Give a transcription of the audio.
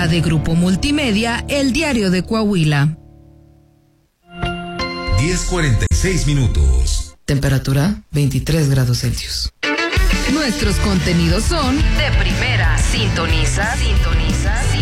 presenta de Grupo Multimedia El Diario de Coahuila. 10:46. Temperatura 23 grados Celsius. Nuestros contenidos son de primera. Sintoniza